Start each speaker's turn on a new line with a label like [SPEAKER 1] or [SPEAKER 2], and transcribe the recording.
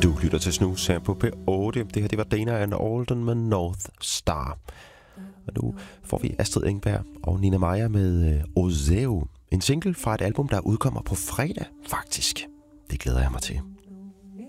[SPEAKER 1] Du lytter til Snooze her på P8. Det her, det var Dana and Alden med North Star. Og nu får vi Astrid Engberg og Nina Maja med Ozeo. En single fra et album, der udkommer på fredag, faktisk. Det glæder jeg mig til.